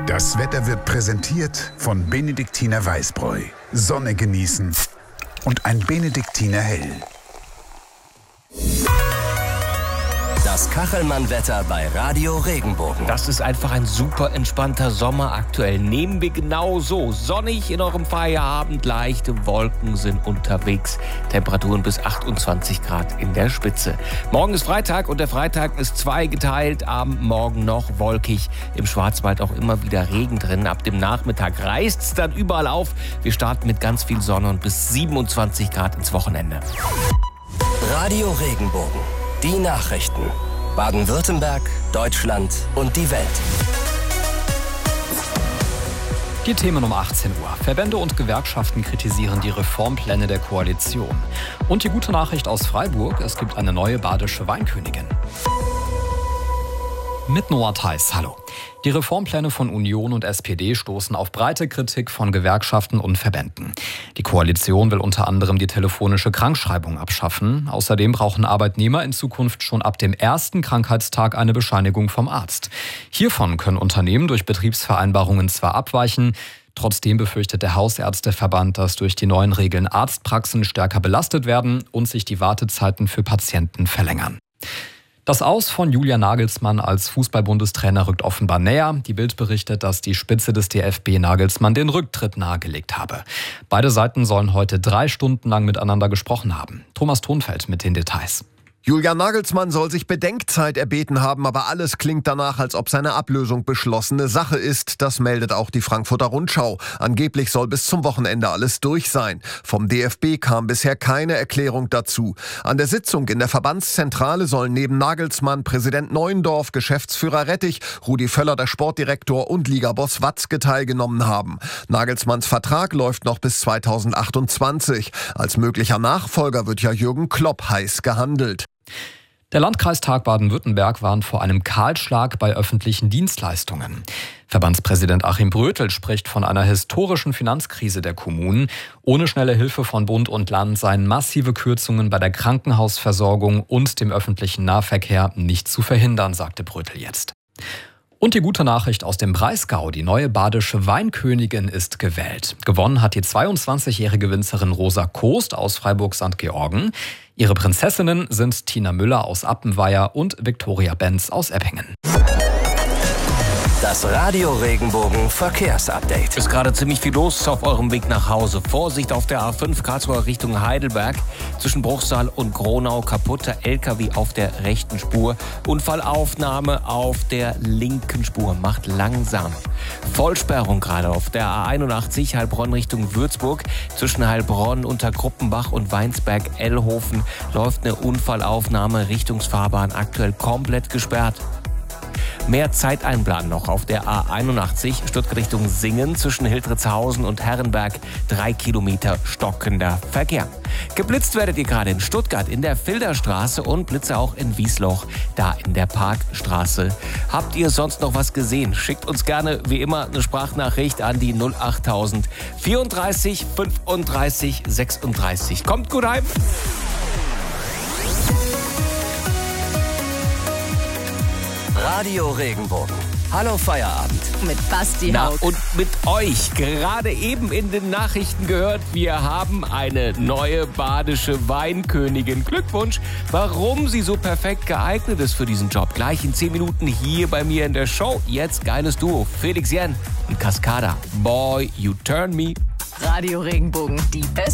Das Wetter wird präsentiert von Benediktiner Weißbräu. Sonne genießen und ein Benediktiner Hell. Das Kachelmann-Wetter bei Radio Regenbogen. Das ist einfach ein super entspannter Sommer aktuell. Nehmen wir genau so. Sonnig in eurem Feierabend, leichte Wolken sind unterwegs. Temperaturen bis 28 Grad in der Spitze. Morgen ist Freitag und der Freitag ist zweigeteilt. Am Morgen noch wolkig. Im Schwarzwald auch immer wieder Regen drin. Ab dem Nachmittag reißt es dann überall auf. Wir starten mit ganz viel Sonne und bis 27 Grad ins Wochenende. Radio Regenbogen. Die Nachrichten. Baden-Württemberg, Deutschland und die Welt. Die Themen um 18 Uhr. Verbände und Gewerkschaften kritisieren die Reformpläne der Koalition. Und die gute Nachricht aus Freiburg, es gibt eine neue badische Weinkönigin. Mit Noah Theis, hallo. Die Reformpläne von Union und SPD stoßen auf breite Kritik von Gewerkschaften und Verbänden. Die Koalition will unter anderem die telefonische Krankschreibung abschaffen. Außerdem brauchen Arbeitnehmer in Zukunft schon ab dem ersten Krankheitstag eine Bescheinigung vom Arzt. Hiervon können Unternehmen durch Betriebsvereinbarungen zwar abweichen, trotzdem befürchtet der Hausärzteverband, dass durch die neuen Regeln Arztpraxen stärker belastet werden und sich die Wartezeiten für Patienten verlängern. Das Aus von Julian Nagelsmann als Fußball-Bundestrainer rückt offenbar näher. Die Bild berichtet, dass die Spitze des DFB Nagelsmann den Rücktritt nahegelegt habe. Beide Seiten sollen heute 3 Stunden lang miteinander gesprochen haben. Thomas Thonfeld mit den Details. Julian Nagelsmann soll sich Bedenkzeit erbeten haben, aber alles klingt danach, als ob seine Ablösung beschlossene Sache ist. Das meldet auch die Frankfurter Rundschau. Angeblich soll bis zum Wochenende alles durch sein. Vom DFB kam bisher keine Erklärung dazu. An der Sitzung in der Verbandszentrale sollen neben Nagelsmann Präsident Neuendorf, Geschäftsführer Rettich, Rudi Völler, der Sportdirektor und Ligaboss Watzke teilgenommen haben. Nagelsmanns Vertrag läuft noch bis 2028. Als möglicher Nachfolger wird ja Jürgen Klopp heiß gehandelt. Der Landkreistag Baden-Württemberg warnt vor einem Kahlschlag bei öffentlichen Dienstleistungen. Verbandspräsident Achim Brötel spricht von einer historischen Finanzkrise der Kommunen. Ohne schnelle Hilfe von Bund und Land seien massive Kürzungen bei der Krankenhausversorgung und dem öffentlichen Nahverkehr nicht zu verhindern, sagte Brötel jetzt. Und die gute Nachricht aus dem Breisgau, die neue badische Weinkönigin ist gewählt. Gewonnen hat die 22-jährige Winzerin Rosa Koost aus Freiburg-St. Georgen. Ihre Prinzessinnen sind Tina Müller aus Appenweier und Viktoria Benz aus Eppingen. Das Radio Regenbogen Verkehrsupdate. Ist gerade ziemlich viel los auf eurem Weg nach Hause. Vorsicht auf der A5 Karlsruhe Richtung Heidelberg. Zwischen Bruchsal und Gronau kaputter LKW auf der rechten Spur. Unfallaufnahme auf der linken Spur. Macht langsam. Vollsperrung gerade auf der A81 Heilbronn Richtung Würzburg. Zwischen Heilbronn, Untergruppenbach und Weinsberg-Ellhofen läuft eine Unfallaufnahme. Richtungsfahrbahn aktuell komplett gesperrt. Mehr Zeit einplanen noch auf der A81 Stuttgart Richtung Singen zwischen Hildritzhausen und Herrenberg. 3 Kilometer stockender Verkehr. Geblitzt werdet ihr gerade in Stuttgart in der Filderstraße und Blitze auch in Wiesloch, da in der Parkstraße. Habt ihr sonst noch was gesehen? Schickt uns gerne wie immer eine Sprachnachricht an die 08000 34 35 36. Kommt gut heim! Radio Regenbogen. Hallo Feierabend. Mit Basti Haug. Und mit euch. Gerade eben in den Nachrichten gehört, wir haben eine neue badische Weinkönigin. Glückwunsch. Warum sie so perfekt geeignet ist für diesen Job. Gleich in 10 Minuten hier bei mir in der Show. Jetzt geiles Duo. Felix Jen und Cascada. Boy, you turn me. Radio Regenbogen, die beste